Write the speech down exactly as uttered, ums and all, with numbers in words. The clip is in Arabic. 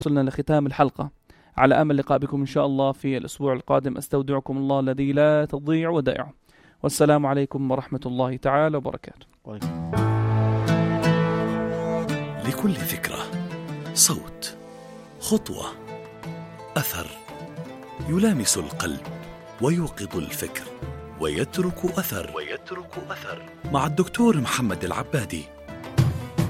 وصلنا لختام الحلقة، على أمل لقاء بكم إن شاء الله في الأسبوع القادم. أستودعكم الله الذي لا تضيع ودائعه، والسلام عليكم ورحمة الله تعالى وبركاته. لكل فكرة صوت، خطوة، أثر يلامس القلب ويوقظ الفكر ويترك أثر ويترك أثر مع الدكتور محمد العبادي.